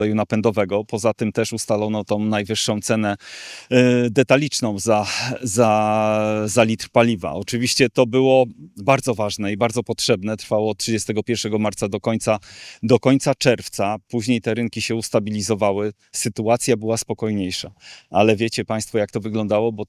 napędowego. Poza tym też ustalono tą najwyższą cenę detaliczną za litr paliwa. Oczywiście to było bardzo ważne i bardzo potrzebne. Trwało od 31 marca do końca czerwca. Później te rynki się ustabilizowały. Sytuacja była spokojniejsza. Ale wiecie Państwo, jak to wyglądało, bo